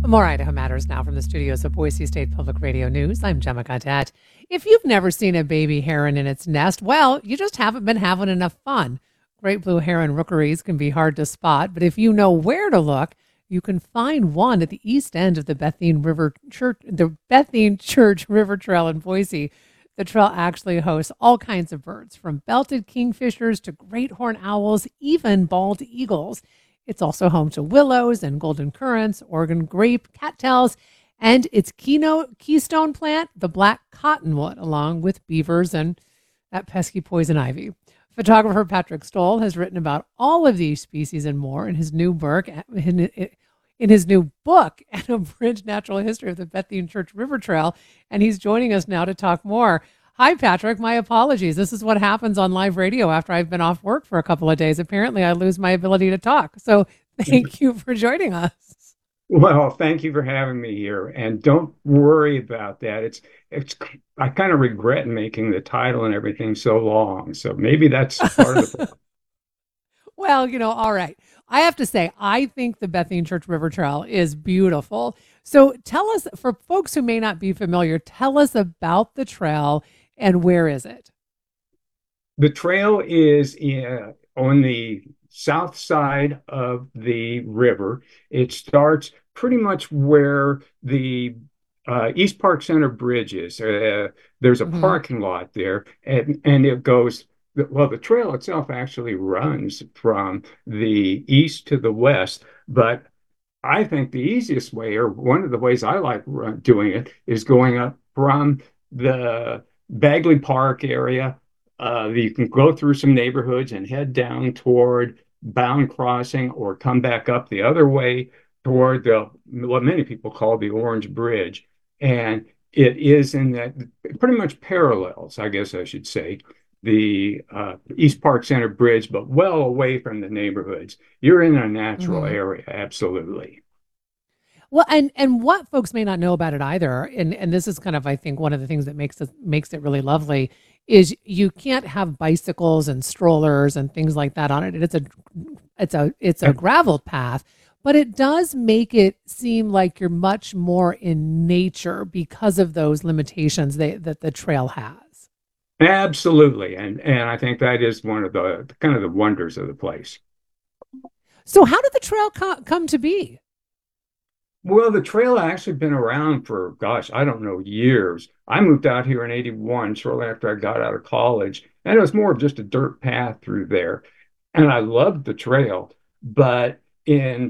More Idaho Matters now from the studios of Boise State Public Radio News. I'm Gemma Gadet. If you've never seen a baby heron in its nest, well, you just haven't been having enough fun. Great blue heron rookeries can be hard to spot, but if you know where to look, you can find one at the east end of the Bethune Church River Trail in Boise. The trail actually hosts all kinds of birds, from belted kingfishers to great horned owls, even bald eagles. It's also home to willows and golden currants, Oregon grape, cattails, and its keystone plant, the black cottonwood, along with beavers and that pesky poison ivy. Photographer Patrick Stoll has written about all of these species and more in his new book, An Abridged Natural History of the Bethune Church River Trail, and he's joining us now to talk more. Hi, Patrick. My apologies. This is what happens on live radio after I've been off work for a couple of days. Apparently, I lose my ability to talk. So thank you for joining us. Well, thank you for having me here, and don't worry about that. It's I kind of regret making the title and everything so long, so maybe that's part of the problem. Well, all right. I have to say, I think the Bethune Church River Trail is beautiful. So tell us, for folks who may not be familiar, tell us about the trail and where is it? The trail is on the south side of the river. It starts pretty much where the East Park Center Bridge is. There's a Hmm. parking lot there, and it goes. Well, the trail itself actually runs from the east to the west, but I think the easiest way, or one of the ways I like doing it, is going up from the Bagley Park area. You can go through some neighborhoods and head down toward Bound Crossing, or come back up the other way toward what many people call the Orange Bridge. And it is in that, pretty much parallels, I guess I should say, the East Park Center Bridge, but well away from the neighborhoods. You're in a natural Hmm. area, absolutely. Well, and what folks may not know about it either, and this is kind of, I think, one of the things that makes it really lovely, is you can't have bicycles and strollers and things like that on it. It's a gravel path, but it does make it seem like you're much more in nature because of those limitations that the trail has. Absolutely. And I think that is one of the kind of the wonders of the place. So, how did the trail come to be? Well, the trail had actually been around for, gosh, I don't know, years. I moved out here in 81, shortly after I got out of college, and it was more of just a dirt path through there. And I loved the trail. But in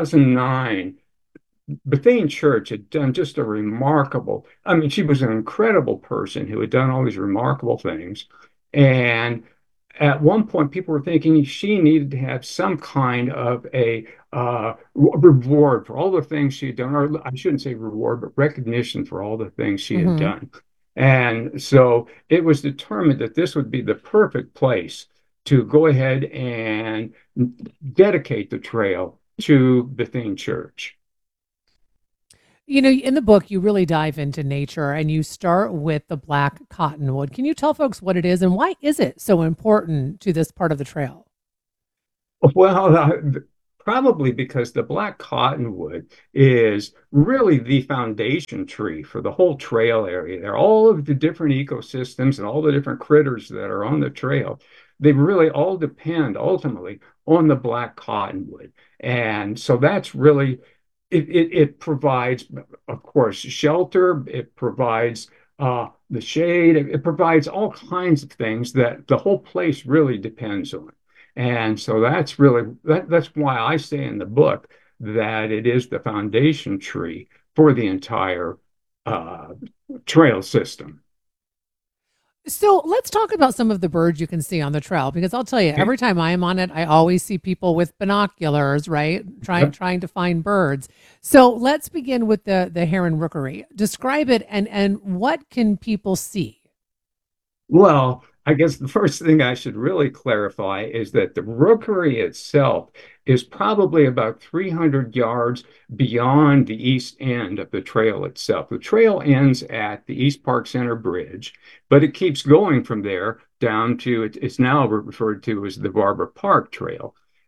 2009, Bethany Church had done just a remarkable, I mean, she was an incredible person who had done all these remarkable things. And at one point, people were thinking she needed to have some kind of a reward for all the things she had done, or I shouldn't say reward, but recognition for all the things she had Hmm. done. And so it was determined that this would be the perfect place to go ahead and dedicate the trail to Bethany Church. In the book, you really dive into nature and you start with the black cottonwood. Can you tell folks what it is and why is it so important to this part of the trail? Well, probably because the black cottonwood is really the foundation tree for the whole trail area. There, all of the different ecosystems and all the different critters that are on the trail, they really all depend ultimately on the black cottonwood. And so that's really it provides, of course, shelter. It provides the shade. It provides all kinds of things that the whole place really depends on. And so that's why I say in the book that it is the foundation tree for the entire uh, trail system. So let's talk about some of the birds you can see on the trail because I'll tell you, Okay. every time I am on it, I always see people with binoculars, right? Trying to find birds. So let's begin with the heron rookery. Describe it and what can people see? Well, I guess the first thing I should really clarify is that the rookery itself is probably about 300 yards beyond the east end of the trail itself. The trail ends at the East Park Center Bridge, but it keeps going from there down to it's now referred to as the Barber Park Trail.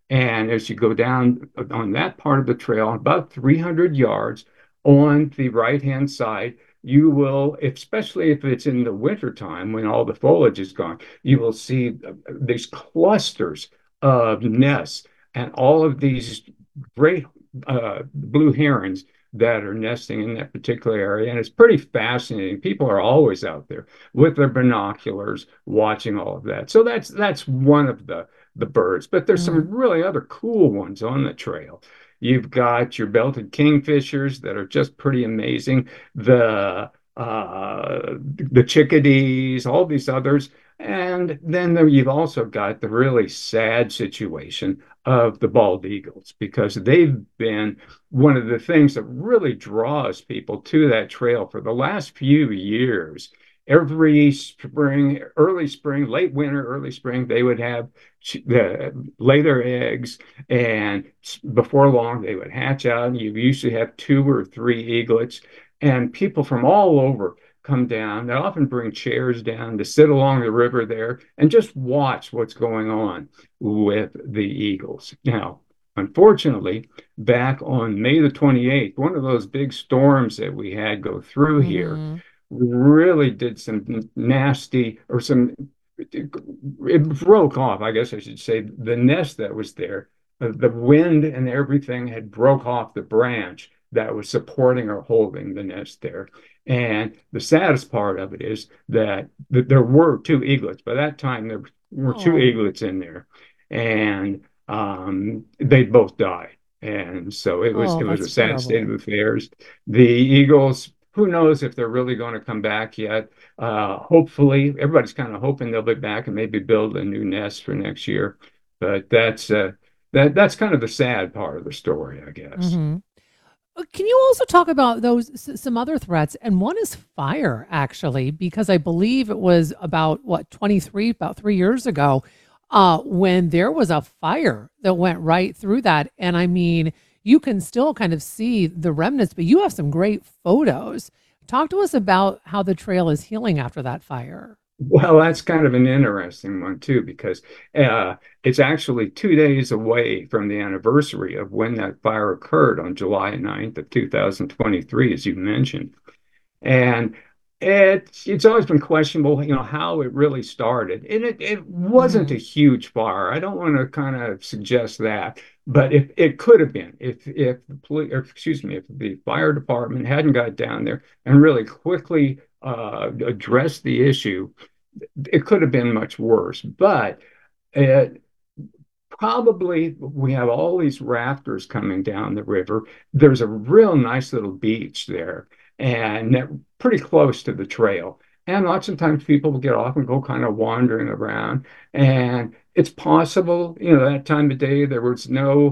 And as you go down on that part of the trail, about 300 yards on the right-hand side, you will, especially if it's in the wintertime when all the foliage is gone, you will see these clusters of nests and all of these great blue herons that are nesting in that particular area. And it's pretty fascinating. People are always out there with their binoculars watching all of that. So that's one of the birds. But there's some Mm. really other cool ones on the trail. You've got your belted kingfishers that are just pretty amazing. The chickadees, all these others. And then you've also got the really sad situation of the bald eagles because they've been one of the things that really draws people to that trail for the last few years. Every spring, early spring, late winter, early spring, they would have lay their eggs, and before long they would hatch out. And you usually have two or three eaglets, and people from all over come down. They often bring chairs down to sit along the river there and just watch what's going on with the eagles. Now, unfortunately, back on May the 28th, one of those big storms that we had go through here Hmm. really did some nasty or some it broke off, I guess I should say, the nest that was there. The wind and everything had broke off the branch that was supporting or holding the nest there. And the saddest part of it is that there were two eaglets. By that time, there were two Oh, eaglets in there, and they both died. And so it oh, was a that's sad state of terrible. affairs. The eagles, who knows if they're really going to come back yet? Hopefully, everybody's kind of hoping they'll be back and maybe build a new nest for next year. But that's kind of the sad part of the story, I guess. Hmm. Can you also talk about those some other threats? And one is fire, actually, because I believe it was about what 23, about 3 years ago, when there was a fire that went right through that. And I mean, you can still kind of see the remnants, but you have some great photos. Talk to us about how the trail is healing after that fire. Well, that's kind of an interesting one too, because it's actually 2 days away from the anniversary of when that fire occurred on July 9th of 2023, as you mentioned. And it's always been questionable, how it really started. And it wasn't a Hmm. huge fire. I don't want to kind of suggest that, but if it could have been, if the police, or excuse me, if the fire department hadn't got down there and really quickly addressed the issue, it could have been much worse. But it probably we have all these rafters coming down the river. There's a real nice little beach there, and pretty close to the trail. And lots of times people will get off and go kind of wandering around. And it's possible, that time of day there was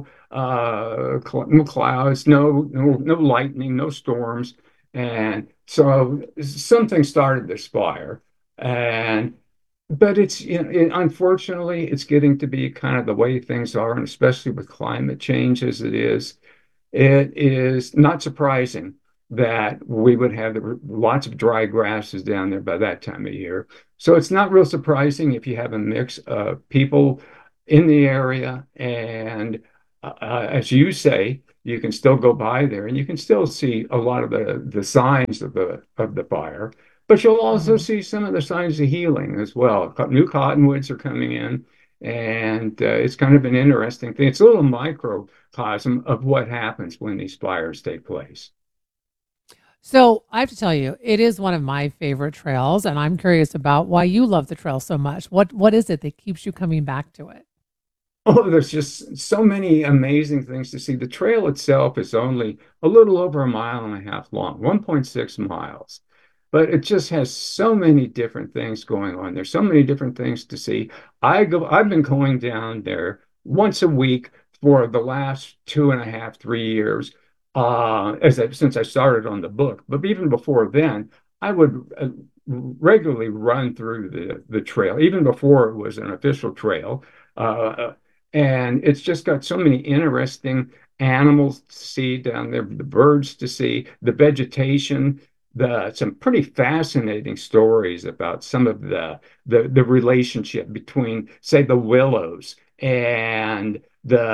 no clouds, no lightning, no storms. And so something started this fire. And but unfortunately, it's getting to be kind of the way things are, and especially with climate change as it is not surprising that we would have lots of dry grasses down there by that time of year. So it's not real surprising if you have a mix of people in the area, and as you say, you can still go by there, and you can still see a lot of the signs of the fire. But you'll also Hmm. see some of the signs of healing as well. New cottonwoods are coming in, and it's kind of an interesting thing. It's a little microcosm of what happens when these fires take place. So I have to tell you, it is one of my favorite trails, and I'm curious about why you love the trail so much. What is it that keeps you coming back to it? Oh, there's just so many amazing things to see. The trail itself is only a little over a mile and a half long, 1.6 miles. But it just has so many different things going on. There's so many different things to see. I've been going down there once a week for the last 2.5, 3 years, since I started on the book. But even before then, I would regularly run through the trail, even before it was an official trail. Uh, and it's just got so many interesting animals to see down there, the birds to see, the vegetation, the some pretty fascinating stories about some of the relationship between, say, the willows and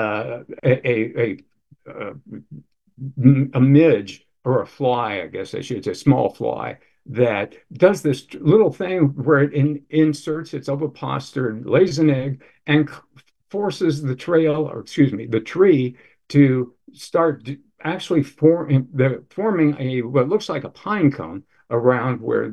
a, a midge or a fly, I guess I should say, small fly that does this little thing where it inserts its ovipositor, lays an egg, and forces the trail, or excuse me, the tree to start actually forming a what looks like a pine cone around where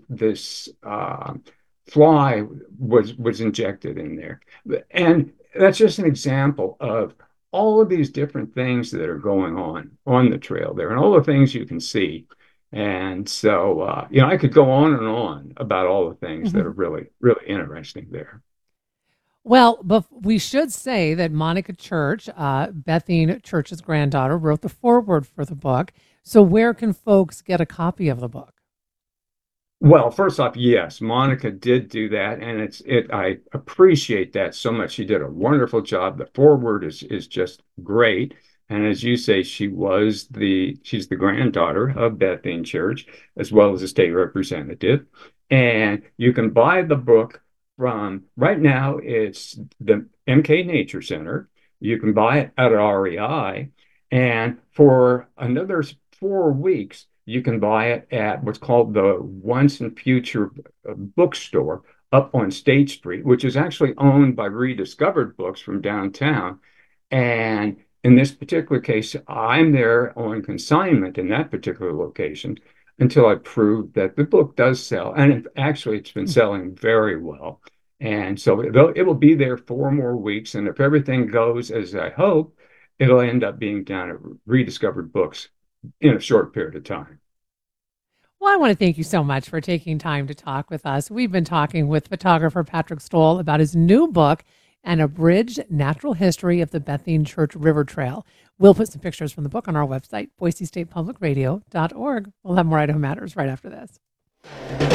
this fly was injected in there. And that's just an example of all of these different things that are going on the trail there and all the things you can see. And so, I could go on and on about all the things that are Mhm. really, really interesting there. Well, but we should say that Monica Church, Bethine Church's granddaughter, wrote the foreword for the book. So, where can folks get a copy of the book? Well, first off, yes, Monica did do that, and I appreciate that so much. She did a wonderful job. The foreword is just great. And as you say, she's the granddaughter of Bethany Church, as well as a state representative. And you can buy the book from right now, it's the MK Nature Center. You can buy it at REI, and for another 4 weeks you can buy it at what's called the Once and Future bookstore up on State Street, which is actually owned by Rediscovered Books from downtown. And in this particular case, I'm there on consignment in that particular location until I prove that the book does sell. And actually, it's been selling very well. And so it will be there 4 more weeks. And if everything goes as I hope, it'll end up being down at Rediscovered Books in a short period of time. Well, I want to thank you so much for taking time to talk with us. We've been talking with photographer Patrick Stoll about his new book, An Abridged Natural History of the Bethine Church River Trail. We'll put some pictures from the book on our website, boisestatepublicradio.org. We'll have more Idaho Matters right after this.